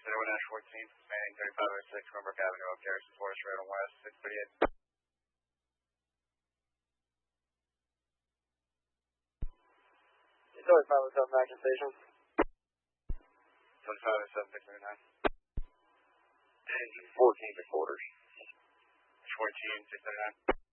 14, spanning 3506 Cranbrook Avenue up Garrison Forest Road on West, 638. Story 507 Action Station. 2507 639. Engine 14 to quarters. 14 639.